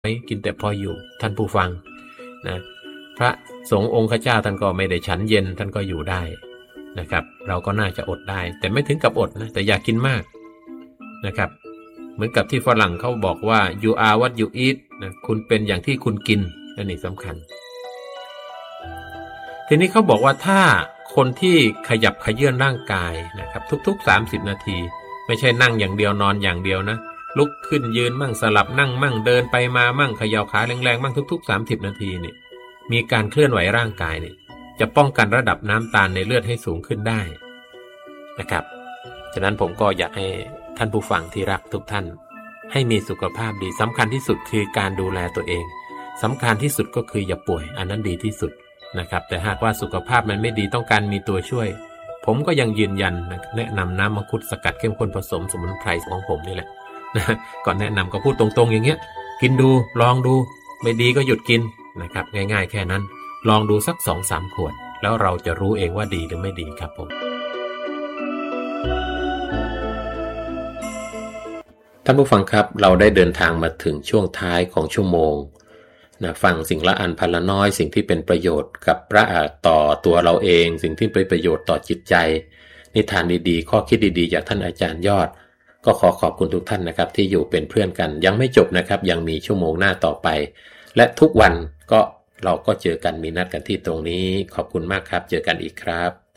กินแต่พออยู่ท่านผู้ฟังนะพระสงฆ์องค์ข้าเจ้าท่านก็ไม่ได้ฉันเย็นท่านก็อยู่ได้นะครับเราก็น่าจะอดได้แต่ไม่ถึงกับอดนะแต่อย่ากินมากนะครับเหมือนกับที่ฝรั่งเขาบอกว่า you are what you eat นะคุณเป็นอย่างที่คุณกินอันนี้สำคัญทีนี้เขาบอกว่าถ้าคนที่ขยับเขยื้อนร่างกายนะครับทุกๆ30นาทีไม่ใช่นั่งอย่างเดียวนอนอย่างเดียวนะลุกขึ้นยืนมั่งสลับนั่งมั่งเดินไปมามั่งเขย่าขาแรงๆมั่งทุกๆ30นาทีนี่มีการเคลื่อนไหวร่างกายนี่จะป้องกันระดับน้ำตาลในเลือดให้สูงขึ้นได้นะครับฉะนั้นผมก็อยากให้ท่านผู้ฟังที่รักทุกท่านให้มีสุขภาพดีสำคัญที่สุดคือการดูแลตัวเองสำคัญที่สุดก็คืออย่าป่วยอันนั้นดีที่สุดนะครับแต่หากว่าสุขภาพมันไม่ดีต้องการมีตัวช่วยผมก็ยังยืนยันแนะนำน้ำมังคุดสกัดเข้มข้นผสมสมุนไพรของผมนี่แหละนะก่อนแนะนำก็พูดตรงๆอย่างเงี้ยกินดูลองดูไม่ดีก็หยุดกินนะครับง่ายๆแค่นั้นลองดูสัก 2-3 ขวดแล้วเราจะรู้เองว่าดีหรือไม่ดีครับผมท่านผู้ฟังครับเราได้เดินทางมาถึงช่วงท้ายของชั่วโมงนะฟังสิ่งละอันพันละน้อยสิ่งที่เป็นประโยชน์กับต่อตัวเราเองสิ่งที่เป็นประโยชน์ต่อจิตใจนิทานดีๆข้อคิดดีๆจากท่านอาจารย์ยอดก็ขอขอบคุณทุกท่านนะครับที่อยู่เป็นเพื่อนกันยังไม่จบนะครับยังมีชั่วโมงหน้าต่อไปและทุกวันก็เราก็เจอกันมีนัดกันที่ตรงนี้ขอบคุณมากครับเจอกันอีกครับ